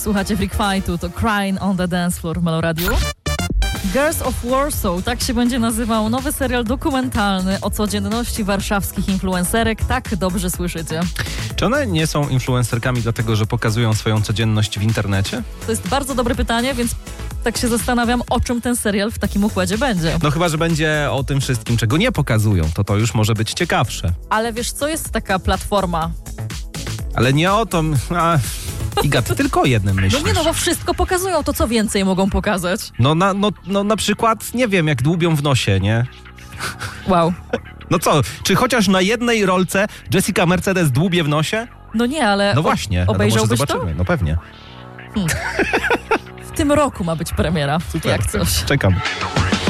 Słuchacie Freak Fightu, to Crying on the Dance Floor w Meloradiu. Girls of Warsaw, tak się będzie nazywał nowy serial dokumentalny o codzienności warszawskich influencerek. Tak dobrze słyszycie. Czy one nie są influencerkami dlatego, że pokazują swoją codzienność w internecie? To jest bardzo dobre pytanie, więc tak się zastanawiam, o czym ten serial w takim układzie będzie. No chyba, że będzie o tym wszystkim, czego nie pokazują, to już może być ciekawsze. Ale wiesz, co jest taka platforma? Ale nie o to... Iga, ty tylko o jednym myślisz. No nie, no bo wszystko pokazują, to co więcej mogą pokazać? No na przykład, nie wiem, jak dłubią w nosie, nie? Wow. No co, czy chociaż na jednej rolce Jessica Mercedes dłubie w nosie? No nie, ale No właśnie. obejrzałbyś no zobaczymy. No pewnie. W tym roku ma być premiera, Super. jak coś. Czekam.